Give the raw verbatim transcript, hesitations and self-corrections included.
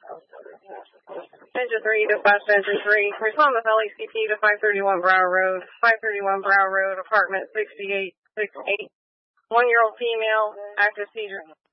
Engine three, dispatch engine three. Respond with L A C P to five thirty-one Brow Road. five thirty-one Brow Road, apartment sixty-eight sixty-eight. One-year-old female, active seizure.